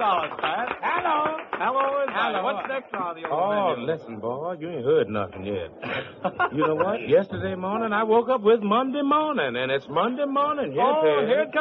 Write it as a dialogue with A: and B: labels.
A: dollars, Pat.
B: Hello.
A: Hello,
B: Hello.
A: What's next on the old
C: Oh,
A: menu?
C: listen, boy, you ain't heard nothing yet. You know what? Yesterday morning, I woke up with Monday morning, and it's Monday morning. Yes,
A: Oh,
C: it is.
A: here it comes.